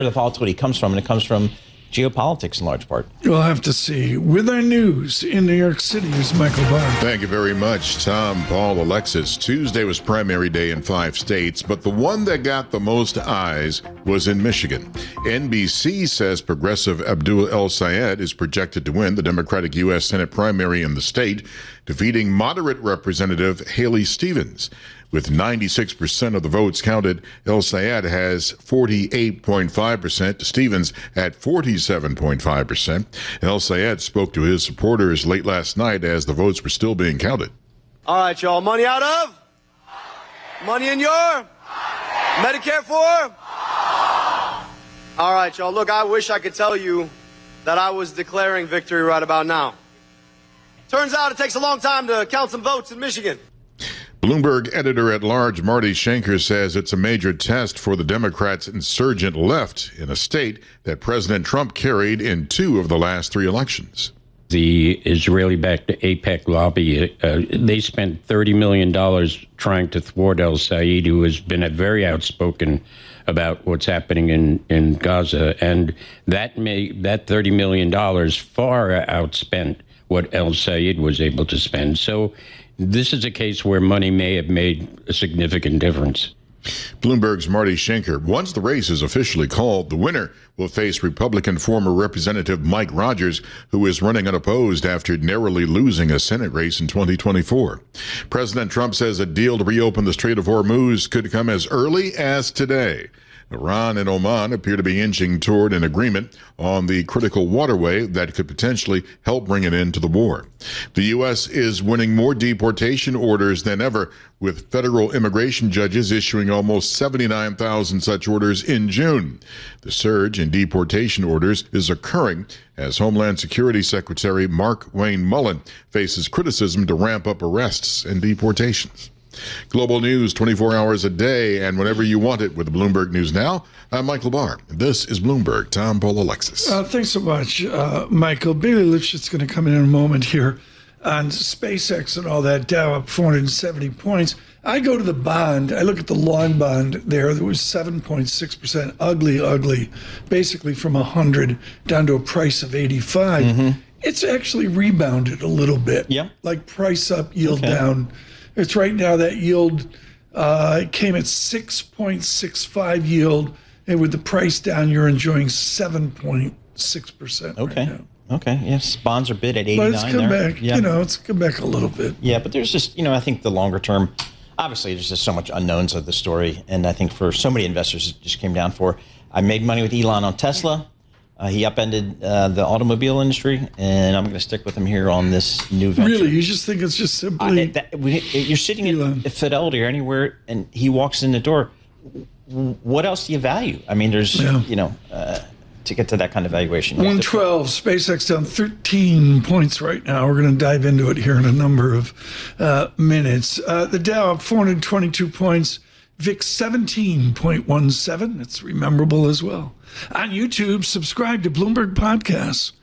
the volatility comes from, and it comes from geopolitics in large part. We'll have to see. With our news in New York City is Michael Barr. Thank you very much, Tom, Paul, Alexis. Tuesday was primary day in 5 states, but the one that got the most eyes was in Michigan. NBC says progressive Abdul El-Sayed is projected to win the Democratic U.S. Senate primary in the state, defeating moderate Representative Haley Stevens. With 96% of the votes counted, El-Sayed has 48.5%, Stevens at 47.5%. El-Sayed spoke to his supporters late last night as the votes were still being counted. All right, y'all. Money out of? Money in your? Medicare for? All right, y'all. Look, I wish I could tell you that I was declaring victory right about now. Turns out it takes a long time to count some votes in Michigan. Bloomberg editor-at-large Marty Schenker says it's a major test for the Democrats' insurgent left in a state that President Trump carried in 2 of the last 3 elections. The Israeli-backed AIPAC lobby, they spent $30 million trying to thwart El-Sayed, who has been very outspoken about what's happening in Gaza. And that $30 million far outspent what El-Sayed was able to spend. So this is a case where money may have made a significant difference. Bloomberg's Marty Schenker. Once the race is officially called, the winner will face Republican former Representative Mike Rogers, who is running unopposed after narrowly losing a Senate race in 2024. President Trump says a deal to reopen the Strait of Hormuz could come as early as today. Iran and Oman appear to be inching toward an agreement on the critical waterway that could potentially help bring an end to the war. The U.S. is winning more deportation orders than ever, with federal immigration judges issuing almost 79,000 such orders in June. The surge in deportation orders is occurring as Homeland Security Secretary Mark Wayne Mullen faces criticism to ramp up arrests and deportations. Global news 24 hours a day and whenever you want it with Bloomberg News Now. I'm Michael Barr. This is Bloomberg. Tom, Paul, Alexis. Thanks so much, Michael. Bailey Lipschitz going to come in a moment here on SpaceX and all that. Dow up 470 points. I go to the bond. I look at the long bond there. There was 7.6%. Ugly. Basically from 100 down to a price of 85. Mm-hmm. It's actually rebounded a little bit. Yeah. Like price up, yield down. It's right now that yield came at 6.65 yield, and with the price down, you're enjoying 7.6%. Okay. Right now. Okay. Yes, bonds are bid at 89. But it's come back. Yeah. It's come back a little bit. Yeah, but there's just, I think the longer term, obviously, there's just so much unknowns of the story, and I think for so many investors, it just came down for. I made money with Elon on Tesla. He upended the automobile industry, and I'm going to stick with him here on this new venture. Really? You just think it's just simply... you're sitting at Fidelity or anywhere, and he walks in the door. What else do you value? I mean, there's, to get to that kind of valuation. 112, SpaceX down 13 points right now. We're going to dive into it here in a number of minutes. The Dow up 422 points. VIX 17.17. It's rememberable as well. On YouTube, subscribe to Bloomberg Podcasts.